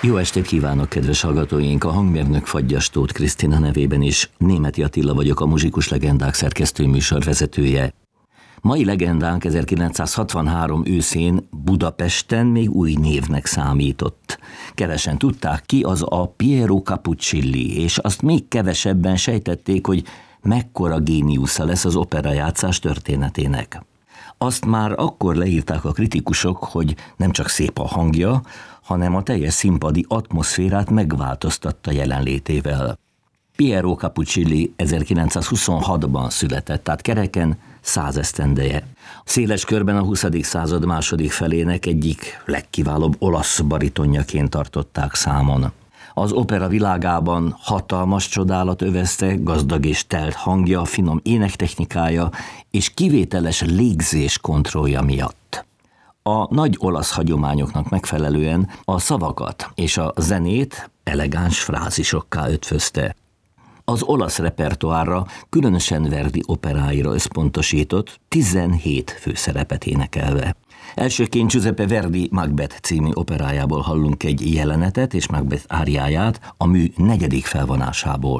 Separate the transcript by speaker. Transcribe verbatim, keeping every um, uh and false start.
Speaker 1: Jó estét kívánok, kedves hallgatóink! A hangmérnök Fagyas Tóth Krisztina nevében is Németi Attila vagyok, a Muzsikus Legendák szerkesztő műsorvezetője. Mai legendánk ezerkilencszázhatvanhárom őszén Budapesten még új névnek számított. Kevesen tudták, ki az a Piero Capuccilli, és azt még kevesebben sejtették, hogy mekkora géniusza lesz az operajátszás történetének. Azt már akkor leírták a kritikusok, hogy nem csak szép a hangja, hanem a teljes színpadi atmoszférát megváltoztatta jelenlétével. Piero Capuccilli ezerkilencszázhuszonhatban született, tehát kereken száz esztendeje. Széles körben a huszadik század második felének egyik legkiválóbb olasz baritonjaként tartották számon. Az opera világában hatalmas csodálat övezte, gazdag és telt hangja, finom énektechnikája és kivételes légzés kontrollja miatt. A nagy olasz hagyományoknak megfelelően a szavakat és a zenét elegáns frázisokká ötvözte. Az olasz repertoárra, különösen Verdi operáira összpontosított, tizenhét főszerepet énekelve. Elsőként Giuseppe Verdi Macbeth című operájából hallunk egy jelenetet és Macbeth áriáját a mű negyedik felvonásából.